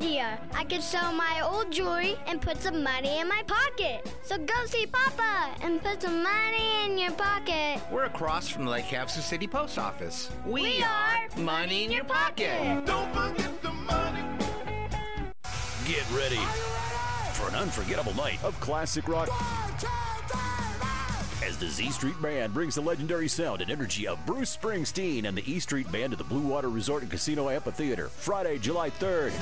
idea. I could sell my old jewelry and put some money in my pocket. So go see Papa and put some money in your pocket. We're across from the Lake Havasu City Post Office. We are Money in Your Pocket. Don't forget the money. Get ready for an unforgettable night of classic rock as the Z Street Band brings the legendary sound and energy of Bruce Springsteen and the E Street Band to the Blue Water Resort and Casino Amphitheater, Friday, July 3rd.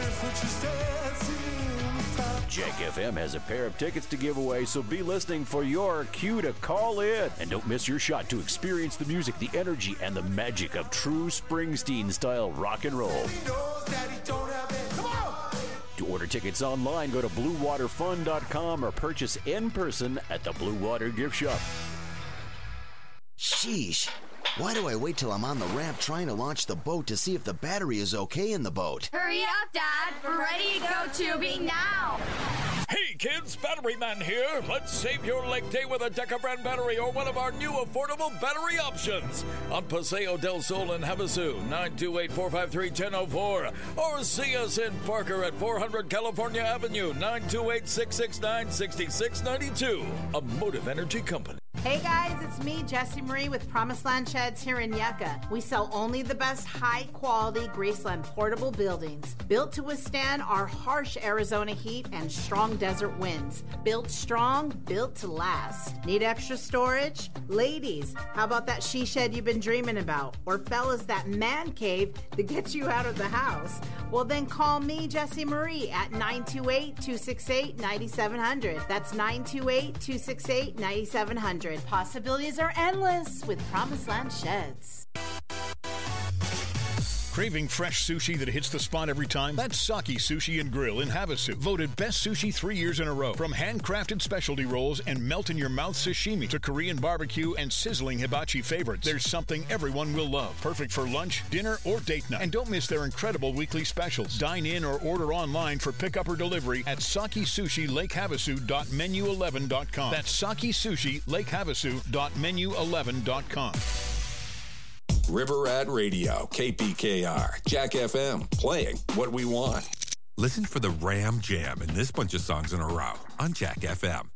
Jack FM has a pair of tickets to give away, so be listening for your cue to call in. And don't miss your shot to experience the music, the energy, and the magic of true Springsteen-style rock and roll. To order tickets online, go to BlueWaterFun.com or purchase in person at the Blue Water Gift Shop. Sheesh. Why do I wait till I'm on the ramp trying to launch the boat to see if the battery is okay in the boat? Hurry up, Dad. We're ready to go tubing now. Hey kids, Battery Man here. Let's save your lake day with a Deca brand battery or one of our new affordable battery options. On Paseo del Sol in Havasu, 928-453-1004. Or see us in Parker at 400 California Avenue, 928-669-6692. A Motive Energy Company. Hey guys, it's me, Jessie Marie with Promised Land Sheds here in Yucca. We sell only the best high-quality Graceland portable buildings, built to withstand our harsh Arizona heat and strong desert winds. Built strong, built to last. Need extra storage? Ladies, how about that she shed you've been dreaming about? Or fellas, that man cave that gets you out of the house? Well, then call me, Jessie Marie, at 928-268-9700. That's 928-268-9700. Possibilities are endless with Promised Land Sheds. Craving fresh sushi that hits the spot every time? That's Saki Sushi and Grill in Havasu. Voted best sushi 3 years in a row. From handcrafted specialty rolls and melt-in-your-mouth sashimi to Korean barbecue and sizzling hibachi favorites, there's something everyone will love. Perfect for lunch, dinner, or date night. And don't miss their incredible weekly specials. Dine in or order online for pickup or delivery at SakiSushi.LakeHavasu.menu11.com. That's SakiSushi.LakeHavasu.menu11.com. River Rat Radio, KPKR, Jack FM, playing what we want. Listen for the Ram Jam and this bunch of songs in a row on Jack FM.